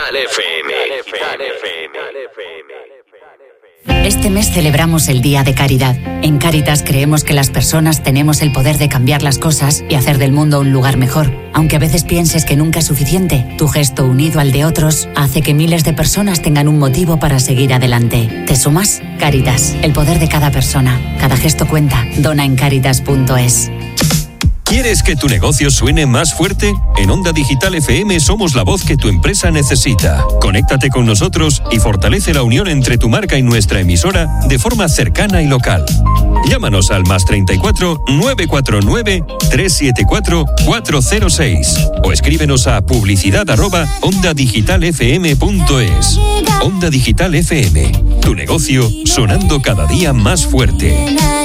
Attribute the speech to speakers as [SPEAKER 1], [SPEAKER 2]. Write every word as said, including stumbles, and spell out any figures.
[SPEAKER 1] Digital F M.
[SPEAKER 2] Este mes celebramos el Día de Caridad. En Cáritas creemos que las personas tenemos el poder de cambiar las cosas y hacer del mundo un lugar mejor. Aunque a veces pienses que nunca es suficiente, tu gesto unido al de otros hace que miles de personas tengan un motivo para seguir adelante. ¿Te sumas? Cáritas, el poder de cada persona. Cada gesto cuenta. Dona en cáritas punto es.
[SPEAKER 3] ¿Quieres que tu negocio suene más fuerte? En Onda Digital F M somos la voz que tu empresa necesita. Conéctate con nosotros y fortalece la unión entre tu marca y nuestra emisora de forma cercana y local. Llámanos al más treinta y cuatro, nueve cuatro nueve, tres siete cuatro, cuatro cero seis o escríbenos a publicidad arroba onda digital f m punto es. Onda Digital F M, tu negocio sonando cada día más fuerte.